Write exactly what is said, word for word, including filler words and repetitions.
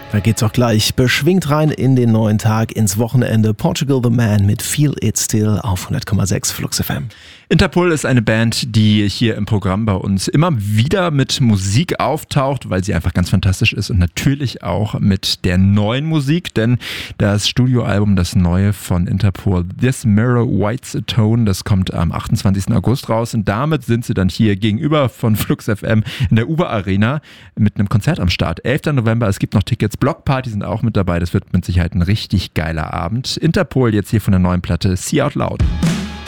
Da geht's auch gleich beschwingt rein in den neuen Tag, ins Wochenende. Portugal the Man mit Feel It Still auf hundert Komma sechs Flux F M. Interpol ist eine Band, die hier im Programm bei uns immer wieder mit Musik auftaucht, weil sie einfach ganz fantastisch ist und natürlich auch mit der neuen Musik, denn das Studioalbum, das neue von Interpol, This Mirror Whites a Tone, das kommt am achtundzwanzigsten August raus und damit sind sie dann hier gegenüber von Flux F M in der Uber Arena mit einem Konzert am Start. elfter November, es gibt noch Tickets, Blockparty sind auch mit dabei, das wird mit Sicherheit ein richtig geiler Abend. Interpol jetzt hier von der neuen Platte See Out Loud.